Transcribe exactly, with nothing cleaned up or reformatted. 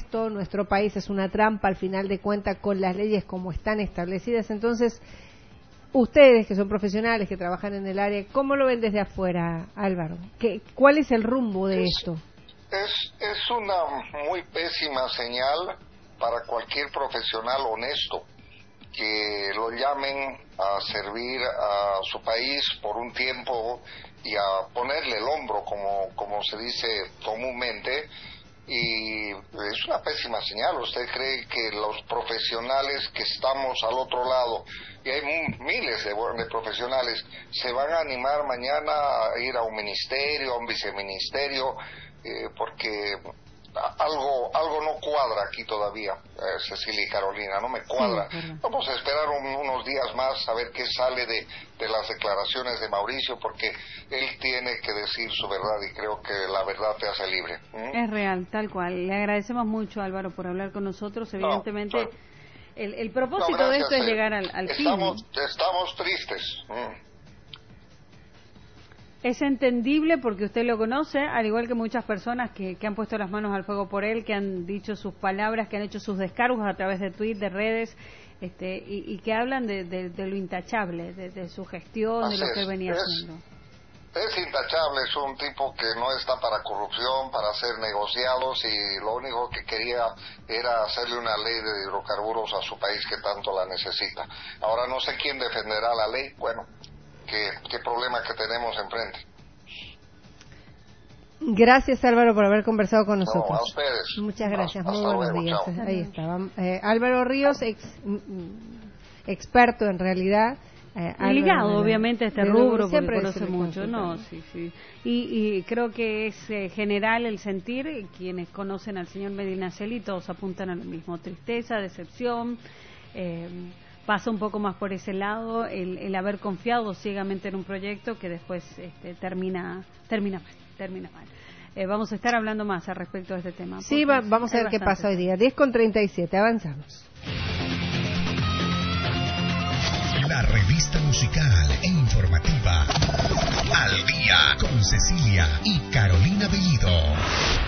esto, nuestro país es una trampa al final de cuentas con las leyes como están establecidas. Entonces, ustedes que son profesionales, que trabajan en el área, ¿cómo lo ven desde afuera, Álvaro? ¿Qué, ¿Cuál es el rumbo de esto? Es, es una muy pésima señal para cualquier profesional honesto que lo llamen a servir a su país por un tiempo y a ponerle el hombro, como, como se dice comúnmente, y es una pésima señal. ¿Usted cree que los profesionales que estamos al otro lado, y hay miles de, de profesionales, se van a animar mañana a ir a un ministerio, a un viceministerio? Eh, porque algo algo no cuadra aquí todavía, eh, Cecilia y Carolina, no me cuadra. Sí, vamos a esperar un, unos días más a ver qué sale de, de las declaraciones de Mauricio, porque él tiene que decir su verdad y creo que la verdad te hace libre. ¿Mm? Es real, tal cual. Le agradecemos mucho, Álvaro, por hablar con nosotros. Evidentemente, no, el, el propósito no, gracias, de esto es llegar al, al estamos, fin. Estamos tristes. ¿Mm? Es entendible porque usted lo conoce, al igual que muchas personas que, que han puesto las manos al fuego por él, que han dicho sus palabras, que han hecho sus descargos a través de tweets, de redes, este, y, y que hablan de, de, de lo intachable, de, de su gestión, Así de lo que es, venía es, haciendo. Es intachable, es un tipo que no está para corrupción, para hacer negociados, y lo único que quería era hacerle una ley de hidrocarburos a su país que tanto la necesita. Ahora no sé quién defenderá la ley, bueno, qué, qué problema que tenemos enfrente. Gracias, Álvaro, por haber conversado con nosotros. No, a ustedes. Muchas gracias, hasta, muy hasta buenos luego, días. chao. Ahí estaba. Eh, Álvaro Ríos, ex, experto en realidad. Eh, ligado la, obviamente a este rubro, porque conoce mucho, no, sí, sí. Y, y creo que es eh, general el sentir, quienes conocen al señor Medinaceli, todos apuntan a lo mismo: tristeza, decepción. Eh, pasa un poco más por ese lado el, el haber confiado ciegamente en un proyecto que después este, termina termina mal, termina mal. Eh, vamos a estar hablando más al respecto de este tema. Sí, va, vamos a ver qué pasa hoy día. diez con treinta y siete, avanzamos. La revista musical e informativa Al Día con Cecilia y Carolina Bellido.